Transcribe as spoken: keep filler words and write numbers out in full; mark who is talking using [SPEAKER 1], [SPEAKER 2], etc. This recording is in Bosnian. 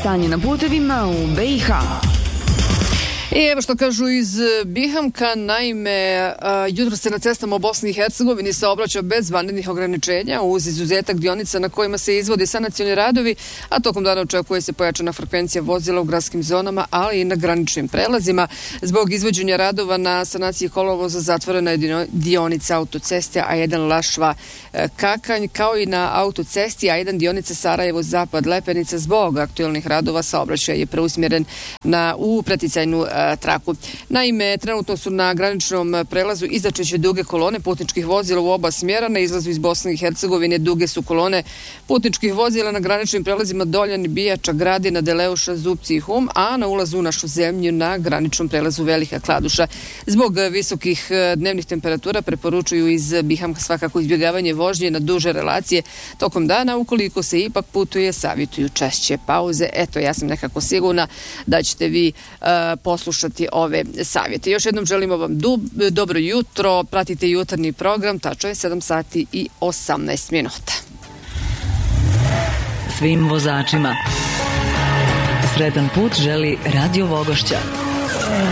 [SPEAKER 1] stanje na putevima u B i H.
[SPEAKER 2] I evo što kažu iz Bihamka, naime, jutro se na cestama u Bosni i Hercegovini saobraća bez vanrednih ograničenja uz izuzetak dionica na kojima se izvode sanacioni radovi, a tokom dana očekuje se pojačana frekvencija vozila u gradskim zonama, ali i na graničnim prelazima. Zbog izvođenja radova na sanaciji kolovoza zatvorena je dionica autoceste A jedan Lašva-Kakanj, kao i na autocesti A jedan dionica Sarajevo-Zapad-Lepenica. Zbog aktualnih radova saobraćaj je preusmjeren na u preticajnu traku. Naime, trenutno su na graničnom prelazu izačeće duge kolone putničkih vozila u oba smjera. Na izlazu iz Bosne i Hercegovine duge su kolone putničkih vozila na graničnim prelazima Doljan, Bijača, Gradina, Deleuša, Zupci i Hum, a na ulazu u našu zemlju na graničnom prelazu Velika Kladuša. Zbog visokih dnevnih temperatura preporučuju iz Bihamka svakako izbjegavanje vožnje na duže relacije tokom dana. Ukoliko se ipak putuje, savjetuju češće pauze. Eto, ja sam nekako sigurna da ćete vi uh, poslušati ove savjete. Još jednom želimo vam dub, dobro jutro, pratite jutarnji program, tačno je sedam sati i osamnaest minuta.
[SPEAKER 3] Svim vozačima sretan put želi Radio Vogošća.